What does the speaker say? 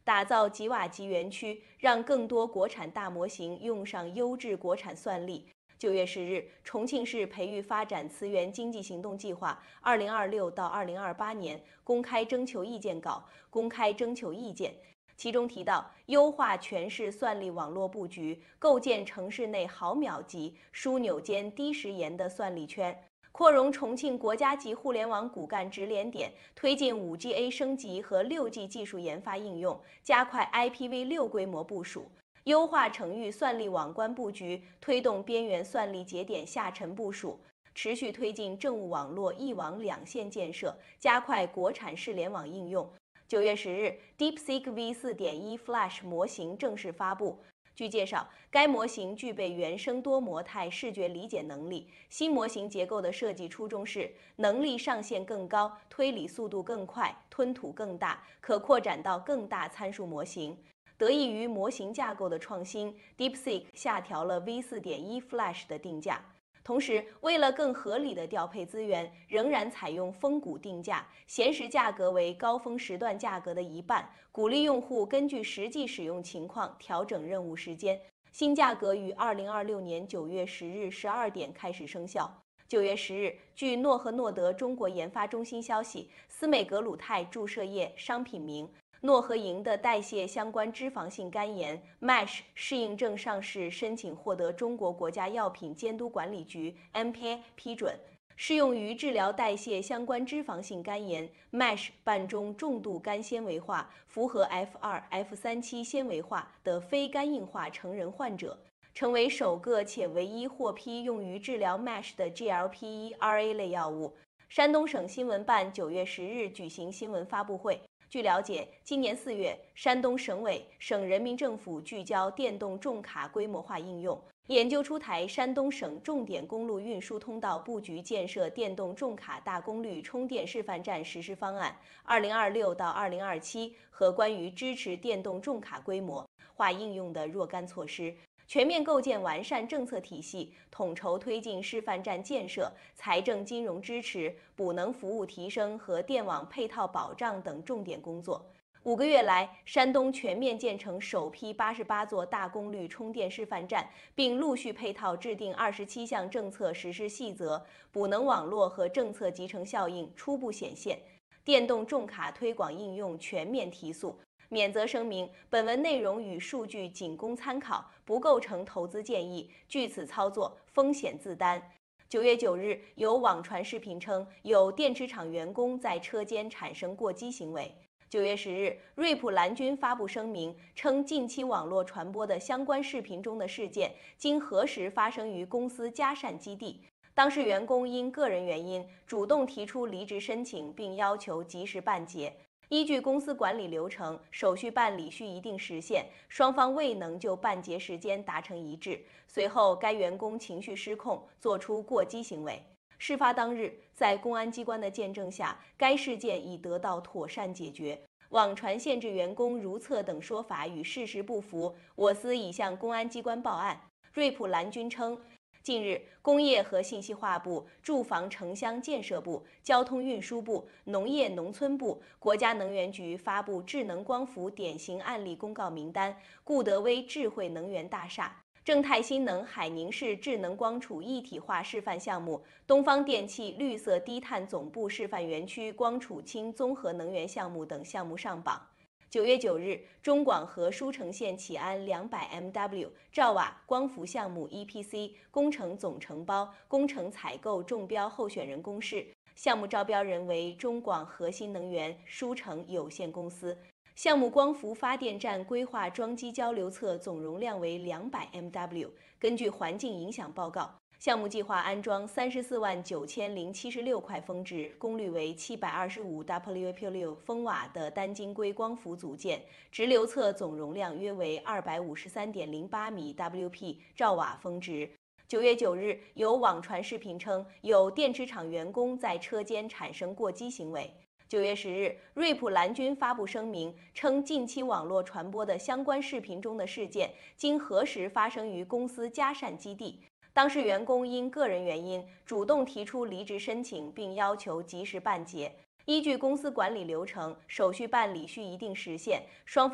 打造吉瓦吉园区，让更多国产大模型用上优质国产算力。9月10日，重庆市培育发展磁源经济行动计划2026到2028年公开征求意见稿公开征求意见，其中提到，优化全市算力网络布局，构建城市内毫秒级、枢纽间低时延的算力圈。扩容重庆国家级互联网骨干直连点，推进 5G-A 升级和 6G 技术研发应用，加快 IPv6 规模部署，优化城域算力网关布局，推动边缘算力节点下沉部署，持续推进政务网络一网两线建设，加快国产市联网应用。9月10日 ，DeepSeek V4.1 Flash 模型正式发布。据介绍，该模型具备原生多模态视觉理解能力。新模型结构的设计初衷是能力上限更高，推理速度更快，吞吐更大，可扩展到更大参数模型。得益于模型架构的创新 ，DeepSeek 下调了 V4.1 Flash 的定价。同时，为了更合理的调配资源，仍然采用峰谷定价，闲时价格为高峰时段价格的一半，鼓励用户根据实际使用情况调整任务时间。新价格于2026年9月10日12点开始生效。9月10日，据诺和诺德中国研发中心消息，司美格鲁肽注射液商品名诺和营的代谢相关脂肪性肝炎 MASH 适应症上市申请获得中国国家药品监督管理局 MPA 批准，适用于治疗代谢相关脂肪性肝炎 MASH 伴中重度肝纤维化、符合 F2、F3期纤维化的非肝硬化成人患者，成为首个且唯一获批用于治疗 MASH 的 GLP-1RA 类药物。山东省新闻办9月10日举行新闻发布会。据了解，今年4月，山东省委、省人民政府聚焦电动重卡规模化应用，研究出台山东省重点公路运输通道布局建设电动重卡大功率充电示范站实施方案（2026到2027）和关于支持电动重卡规模化应用的若干措施。全面构建完善政策体系，统筹推进示范站建设、财政金融支持、补能服务提升和电网配套保障等重点工作。5个月来，山东全面建成首批88座大功率充电示范站，并陆续配套制定27项政策实施细则，补能网络和政策集成效应初步显现，电动重卡推广应用全面提速。免责声明：本文内容与数据仅供参考，不构成投资建议，据此操作风险自担。9月9日，有网传视频称，有电池厂员工在车间产生过激行为。9月10日，瑞普蓝军发布声明称，近期网络传播的相关视频中的事件，经核实发生于公司嘉善基地。当事员工因个人原因主动提出离职申请，并要求及时办结。依据公司管理流程，手续办理需一定时限，双方未能就办结时间达成一致。随后，该员工情绪失控，做出过激行为。事发当日，在公安机关的见证下，该事件已得到妥善解决。网传限制员工如厕等说法与事实不符，我司已向公安机关报案。瑞普蓝军称，近日，工业和信息化部、住房城乡建设部、交通运输部、农业农村部、国家能源局发布智能光伏典型案例公告名单，固德威智慧能源大厦、正泰新能海宁市智能光储一体化示范项目、东方电气绿色低碳总部示范园区光储氢综合能源项目等项目上榜。9月9日，中广核舒城县启安200MW 兆瓦光伏项目 EPC 工程总承包、工程采购中标候选人公示，项目招标人为中广核新能源舒城有限公司。项目光伏发电站规划装机交流侧总容量为200MW。根据环境影响报告，项目计划安装349076块峰值，功率为725WP6 风瓦的单晶硅光伏组件，直流侧总容量约为253.08米 WP 兆瓦峰值。9月9日，有网传视频称，有电池厂员工在车间产生过激行为。9月10日，瑞普蓝军发布声明称，近期网络传播的相关视频中的事件，经核实发生于公司嘉善基地。当事员工因个人原因主动提出离职申请，并要求及时办结。依据公司管理流程，手续办理需一定时限，双方